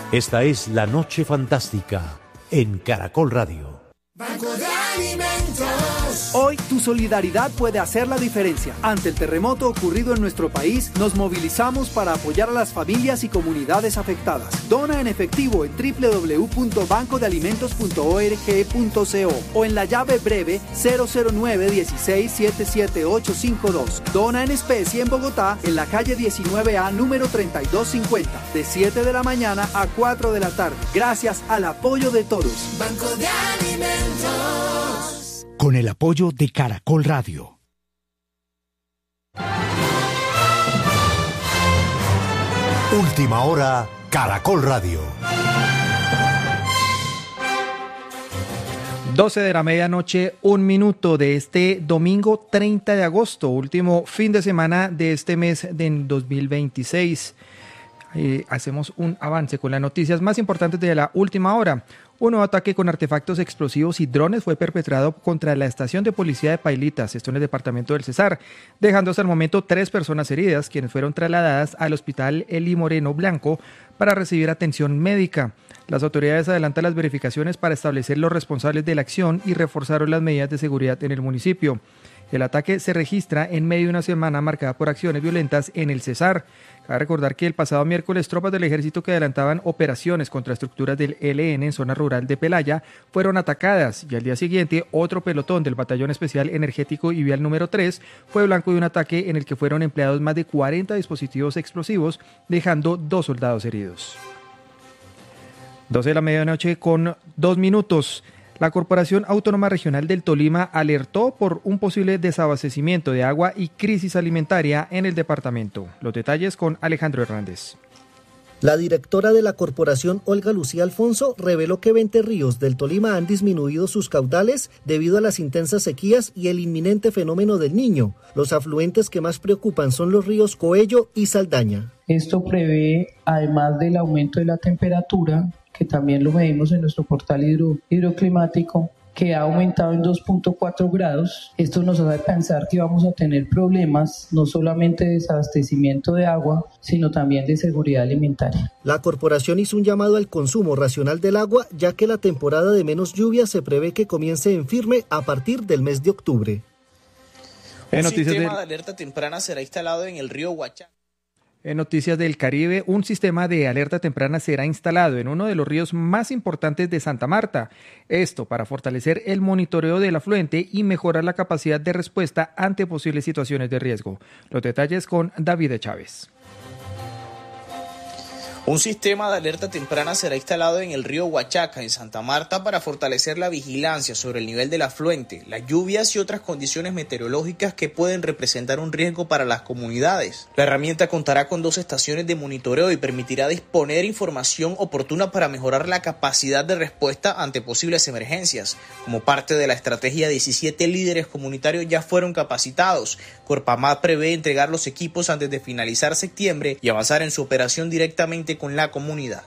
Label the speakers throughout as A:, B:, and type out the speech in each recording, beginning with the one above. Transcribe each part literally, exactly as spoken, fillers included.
A: Esta es La Noche Fantástica en Caracol Radio.
B: Banco de Alimentos.
C: Hoy tu solidaridad puede hacer la diferencia. Ante el terremoto ocurrido en nuestro país, nos movilizamos para apoyar a las familias y comunidades afectadas. Dona en efectivo en doble u doble u doble u punto banco de alimentos punto org punto co o en la llave breve cero cero nueve uno seis siete siete ocho cinco dos. Dona en especie en Bogotá, en la calle diecinueve A, número treinta y dos cincuenta, de siete de la mañana a cuatro de la tarde. Gracias al apoyo de todos.
B: Banco de Alimentos.
D: Con el apoyo de Caracol Radio.
A: Última hora, Caracol Radio.
E: doce de la medianoche, un minuto de este domingo treinta de agosto, último fin de semana de este mes de dos mil veintiséis. Eh, hacemos un avance con las noticias más importantes de la última hora. Un nuevo ataque con artefactos explosivos y drones fue perpetrado contra la estación de policía de Pailitas, esto en el departamento del Cesar, dejando hasta el momento tres personas heridas, quienes fueron trasladadas al hospital Eli Moreno Blanco para recibir atención médica. Las autoridades adelantan las verificaciones para establecer los responsables de la acción y reforzaron las medidas de seguridad en el municipio. El ataque se registra en medio de una semana marcada por acciones violentas en el Cesar. Cabe recordar que el pasado miércoles tropas del ejército que adelantaban operaciones contra estructuras del E L N en zona rural de Pelaya fueron atacadas y al día siguiente otro pelotón del Batallón Especial Energético y Vial número tres fue blanco de un ataque en el que fueron empleados más de cuarenta dispositivos explosivos, dejando dos soldados heridos. doce de la medianoche con dos minutos. La Corporación Autónoma Regional del Tolima alertó por un posible desabastecimiento de agua y crisis alimentaria en el departamento. Los detalles con Alejandro Hernández.
F: La directora de la corporación, Olga Lucía Alfonso, reveló que veinte ríos del Tolima han disminuido sus caudales debido a las intensas sequías y el inminente fenómeno del Niño. Los afluentes que más preocupan son los ríos Coello y Saldaña.
G: Esto prevé, además del aumento de la temperatura, que también lo medimos en nuestro portal hidro, hidroclimático, que ha aumentado en dos punto cuatro grados. Esto nos hace pensar que vamos a tener problemas no solamente de desabastecimiento de agua, sino también de seguridad alimentaria.
F: La corporación hizo un llamado al consumo racional del agua, ya que la temporada de menos lluvia se prevé que comience en firme a partir del mes de octubre.
H: Un sistema de alerta temprana será instalado en el río Huachaca.
E: En Noticias del Caribe, un sistema de alerta temprana será instalado en uno de los ríos más importantes de Santa Marta. Esto para fortalecer el monitoreo del afluente y mejorar la capacidad de respuesta ante posibles situaciones de riesgo. Los detalles con David Chávez.
H: Un sistema de alerta temprana será instalado en el río Huachaca, en Santa Marta, para fortalecer la vigilancia sobre el nivel del afluente, las lluvias y otras condiciones meteorológicas que pueden representar un riesgo para las comunidades. La herramienta contará con dos estaciones de monitoreo y permitirá disponer información oportuna para mejorar la capacidad de respuesta ante posibles emergencias. Como parte de la estrategia, diecisiete líderes comunitarios ya fueron capacitados. Corpamad prevé entregar los equipos antes de finalizar septiembre y avanzar en su operación directamente con la comunidad.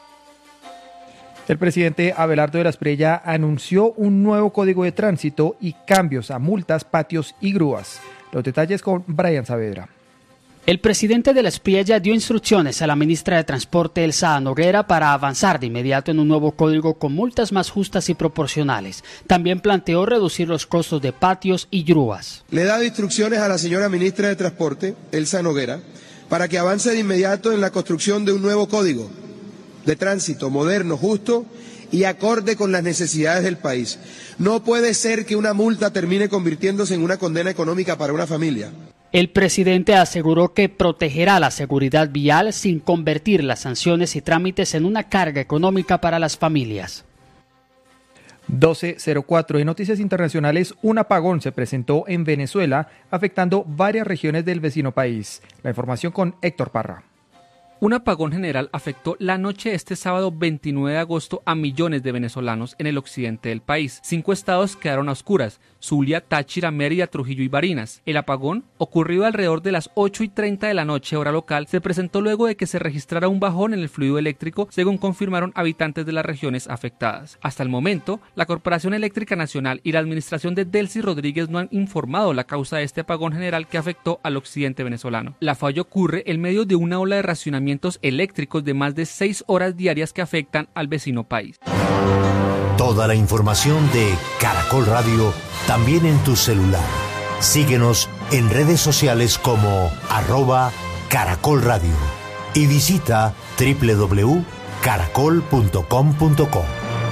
E: El presidente Abelardo de la Espriella anunció un nuevo código de tránsito y cambios a multas, patios y grúas. Los detalles con Brian Saavedra.
I: El presidente de la Espriella dio instrucciones a la ministra de Transporte, Elsa Noguera, para avanzar de inmediato en un nuevo código con multas más justas y proporcionales. También planteó reducir los costos de patios y grúas.
J: Le he dado instrucciones a la señora ministra de Transporte, Elsa Noguera, para que avance de inmediato en la construcción de un nuevo código de tránsito moderno, justo y acorde con las necesidades del país. No puede ser que una multa termine convirtiéndose en una condena económica para una familia.
I: El presidente aseguró que protegerá la seguridad vial sin convertir las sanciones y trámites en una carga económica para las familias.
E: doce cero cuatro. En noticias internacionales, un apagón se presentó en Venezuela, afectando varias regiones del vecino país. La información con Héctor Parra.
K: Un apagón general afectó la noche de este sábado veintinueve de agosto a millones de venezolanos en el occidente del país. Cinco estados quedaron a oscuras: Zulia, Táchira, Mérida, Trujillo y Barinas. El apagón, ocurrido alrededor de las ocho y treinta de la noche hora local, se presentó luego de que se registrara un bajón en el fluido eléctrico, según confirmaron habitantes de las regiones afectadas. Hasta el momento, la Corporación Eléctrica Nacional y la administración de Delcy Rodríguez no han informado la causa de este apagón general que afectó al occidente venezolano. La falla ocurre en medio de una ola de racionamiento cortocircuitamientos eléctricos de más de seis horas diarias que afectan al vecino país.
A: Toda la información de Caracol Radio también en tu celular. Síguenos en redes sociales como arroba Caracol Radio y visita doble u doble u doble u punto caracol punto com punto co.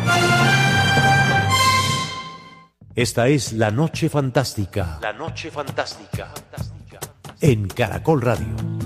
A: Esta es La Noche Fantástica. La Noche Fantástica. En Caracol Radio.